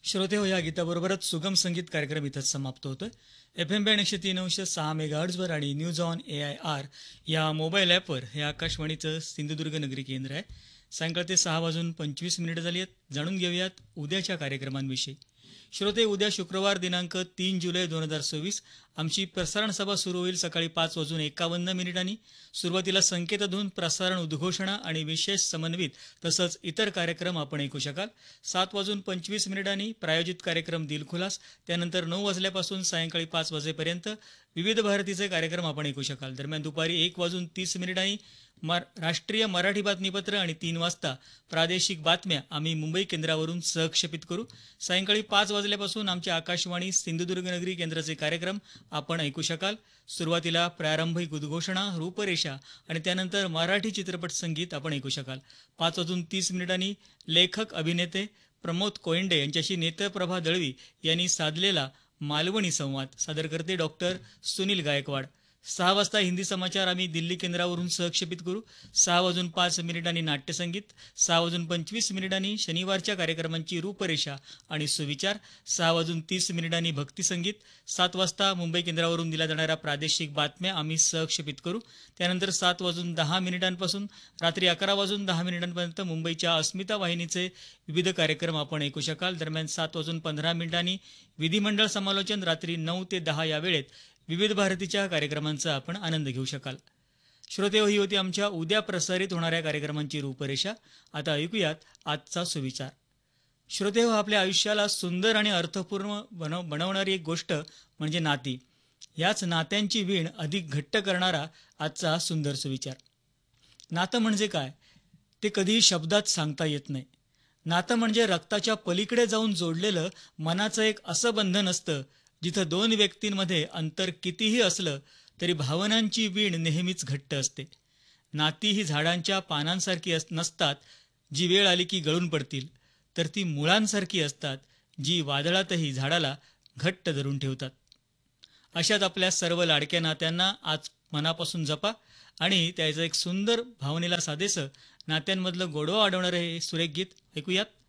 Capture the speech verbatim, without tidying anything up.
श्रोते हो, या गीताबरोबरच सुगम संगीत कार्यक्रम इथंच समाप्त होतोय. एफ एम बँड एकशे तीन अंश सहा मेगाहर्ट्झवर आणि news on A I R या मोबाईल ॲपवर हे आकाशवाणीचं सिंधुदुर्ग नगरी केंद्र आहे. सायंकाळ ते सहा वाजून पंचवीस मिनिटं झाली आहेत. जाणून घेऊयात उद्याच्या कार्यक्रमांविषयी. श्रोते, उद्या शुक्रवार दिनांक तीन जुलै दोन हजार सव्वीस आमची प्रसारण सभा सुरू होईल सकाळी पाच वाजून एकावन्न मिनिटांनी. सुरुवातीला संकेतधून, प्रसारण उद्घोषणा आणि विशेष समन्वित तसंच इतर कार्यक्रम आपण ऐकू शकाल. सात वाजून पंचवीस मिनिटांनी प्रायोजित कार्यक्रम दिलखुलास. त्यानंतर नऊ वाजल्यापासून सायंकाळी पाच वाजेपर्यंत विविध भारतीचे कार्यक्रम आपण ऐकू शकाल. दरम्यान दुपारी एक वाजून तीस मिनिटांनी मर राष्ट्रीय मराठी बातमीपत्र आणि तीन वाजता प्रादेशिक बातम्या आम्ही मुंबई केंद्रावरून सहक्षेपित करू. सायंकाळी पाच वाजल्यापासून आमच्या आकाशवाणी सिंधुदुर्ग नगरी केंद्राचे कार्यक्रम आपण ऐकू शकाल. सुरुवातीला प्रारंभिक उद्घोषणा, रूपरेषा आणि त्यानंतर मराठी चित्रपट संगीत आपण ऐकू शकाल. पाच वाजून तीस मिनिटांनी लेखक अभिनेते प्रमोद कोयंडे यांच्याशी नेत्रप्रभा दळवी यांनी साधलेला मालवणी संवाद. सादर करते डॉक्टर सुनील गायकवाड. सहा वाजता हिंदी समाचार आम्ही दिल्ली केंद्रावरून सहक्षेपित करू. सहा वाजून पाच मिनिटांनी नाट्यसंगीत. सहा वाजून पंचवीस मिनिटांनी शनिवारच्या कार्यक्रमांची रूपरेषा आणि सुविचार. सहा वाजून तीस मिनिटांनी भक्तिसंगीत. सात वाजता मुंबई केंद्रावरून दिल्या जाणाऱ्या प्रादेशिक बातम्या आम्ही सहक्षेपित करू. त्यानंतर सात वाजून दहा मिनिटांपासून रात्री अकरा वाजून दहा मिनिटांपर्यंत मुंबईच्या अस्मिता वाहिनीचे विविध कार्यक्रम आपण ऐकू शकाल. दरम्यान सात वाजून पंधरा मिनिटांनी विधिमंडळ समालोचन. रात्री नऊ ते दहा या वेळेत विविध भारतीच्या कार्यक्रमांचा आपण आनंद घेऊ शकाल. श्रोतेहो, ही होती आमच्या उद्या प्रसारित होणाऱ्या कार्यक्रमांची रूपरेषा. आता ऐकूयात आजचा सुविचार. श्रोतेहो, आपल्या आयुष्याला सुंदर आणि अर्थपूर्ण बनव बनवणारी एक गोष्ट म्हणजे नाती. याच नात्यांची वीण अधिक घट्ट करणारा आजचा सुंदर सुविचार. नातं म्हणजे काय ते कधीही शब्दात सांगता येत नाही. नातं म्हणजे रक्ताच्या पलीकडे जाऊन जोडलेलं मनाचं एक असं बंधन असतं जिथं दोन व्यक्तींमध्ये अंतर कितीही असलं तरी भावनांची वीण नेहमीच घट्ट असते. नाती ही झाडांच्या पानांसारखी अस नसतात जी वेळ आली की गळून पडतील, तर ती मुळांसारखी असतात जी वादळातही झाडाला घट्ट धरून ठेवतात. अशात आपल्या सर्व लाडक्या नात्यांना आज मनापासून जपा आणि त्याचं एक सुंदर भावनेला साधेसं नात्यांमधलं गोडवा वाढवणारं हे सुरेख गीत ऐकूयात.